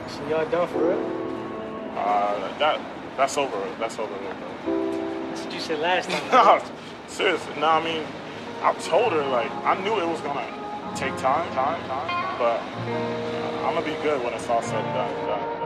So y'all done for real? That's over. That's over. That's what you said last time. No, seriously. No, I mean, I told her, like, I knew it was gonna take time, but I'm gonna be good when it's all said and done.